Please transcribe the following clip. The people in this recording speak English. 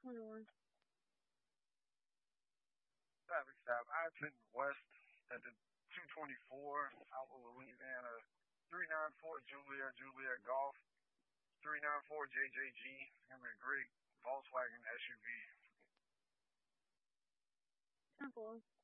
21. Traffic stop I-10 West at the 224 out of Louisiana. 394 Juliet Golf. 394 JJG. Henry Great Volkswagen SUV. 10-4.